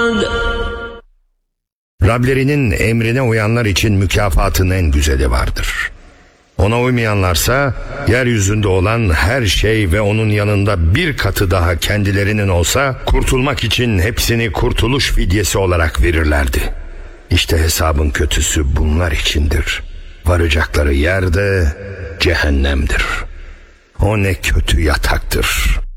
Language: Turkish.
Rablerinin emrine uyanlar için mükafatın en güzeli vardır. Ona uymayanlarsa yeryüzünde olan her şey ve onun yanında bir katı daha kendilerinin olsa kurtulmak için hepsini kurtuluş fidyesi olarak verirlerdi. İşte hesabın kötüsü bunlar içindir. Varacakları yer de cehennemdir. O ne kötü yataktır.